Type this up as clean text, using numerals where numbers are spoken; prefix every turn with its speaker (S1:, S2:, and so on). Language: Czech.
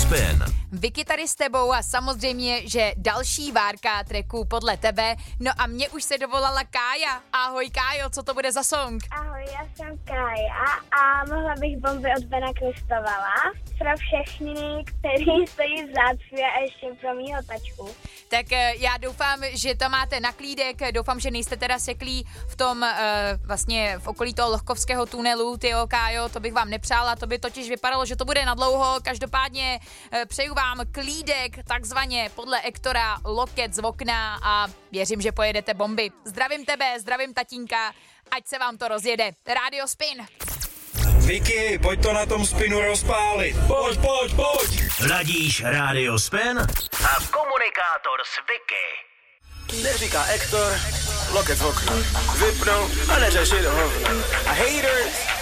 S1: Spin.
S2: Vicky tady s tebou a samozřejmě, že další várka tracků podle tebe. No a mě už se dovolala Kája. Ahoj Kájo, co to bude za song?
S3: Ahoj, já jsem Kája a mohla bych bomby od Bena Kristovala pro všechny, kteří stojí v zácpě a ještě pro mýho tačku.
S2: Tak já doufám, že to máte na klídek, doufám, že nejste teda seklí v tom vlastně v okolí toho Lohkovského tunelu, tyjo Kájo, to bych vám nepřála, to by totiž vypadalo, že to bude na dlouho, každopádně přeju vám klídek, takzvaně podle Ektora loket z okna a věřím, že pojedete bomby. Zdravím tebe, zdravím tatínka, ať se vám to rozjede. Radio Spin.
S4: Vicky, pojď to na tom spinu rozpálit. Pojď.
S1: Ladíš Radio Spin a komunikátor s Vicky.
S5: Neříká Ektor, loket v okno. Vypnou a neřešit hovno. A haters